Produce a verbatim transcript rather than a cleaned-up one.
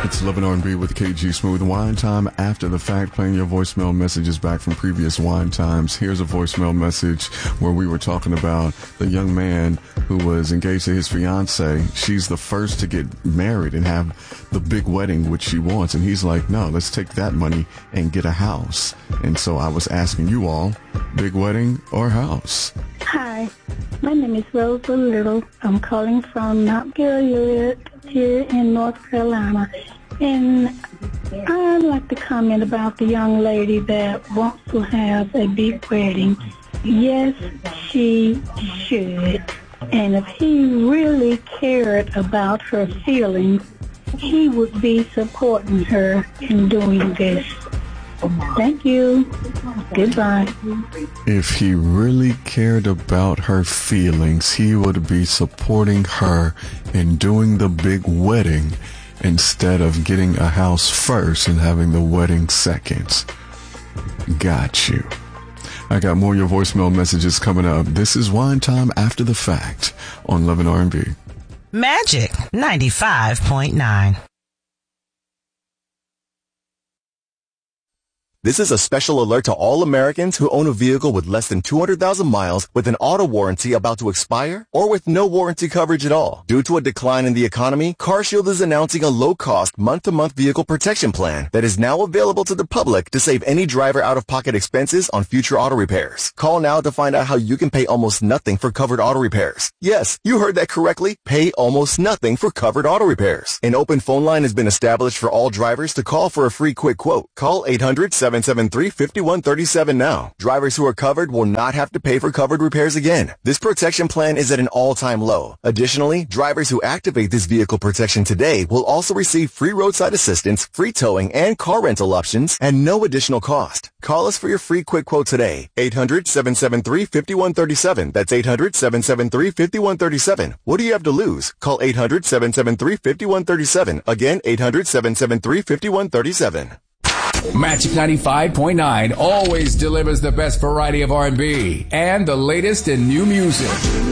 It's eleven R and B with K G Smooth. Wine time after the fact, playing your voicemail messages back from previous wine times. Here's a voicemail message where we were talking about the young man who was engaged to his fiance. She's the first to get married and have the big wedding which she wants. And he's like, no, let's take that money and get a house. And so I was asking you all, big wedding or house? Hi, my name is Rosa Little. I'm calling from Mount Gilead here in North Carolina. And I'd like to comment about the young lady that wants to have a big wedding. Yes, she should. And if he really cared about her feelings, he would be supporting her in doing this. Thank you. Goodbye. If he really cared about her feelings, he would be supporting her in doing the big wedding instead of getting a house first and having the wedding second. Got you. I got more of your voicemail messages coming up. This is Wine Time After the Fact on eleven R and B. Magic ninety-five point nine. This is a special alert to all Americans who own a vehicle with less than two hundred thousand miles with an auto warranty about to expire or with no warranty coverage at all. Due to a decline in the economy, CarShield is announcing a low-cost month-to-month vehicle protection plan that is now available to the public to save any driver out-of-pocket expenses on future auto repairs. Call now to find out how you can pay almost nothing for covered auto repairs. Yes, you heard that correctly. Pay almost nothing for covered auto repairs. An open phone line has been established for all drivers to call for a free quick quote. Call eight hundred, seven seven three, five one three seven now. Drivers who are covered will not have to pay for covered repairs again. This protection plan is at an all-time low. Additionally, drivers who activate this vehicle protection today will also receive free roadside assistance, free towing, and car rental options at no additional cost. Call us for your free quick quote today. eight hundred, seven seven three, five one three seven. That's eight hundred, seven seven three, five one three seven. What do you have to lose? Call eight hundred, seven seven three, five one three seven. Again, eight hundred, seven seven three, five one three seven. Magic ninety-five point nine always delivers the best variety of R and B and the latest in new music.